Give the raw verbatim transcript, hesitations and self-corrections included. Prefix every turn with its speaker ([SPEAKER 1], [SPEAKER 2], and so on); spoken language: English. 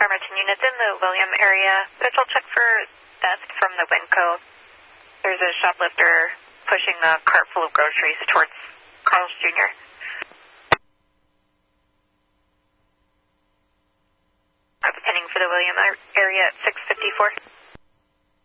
[SPEAKER 1] Farmington units in the William area. Special check for theft from the Winco. There's a shoplifter pushing a cart full of groceries towards Carl's Junior Pinning for the William area at six fifty-four.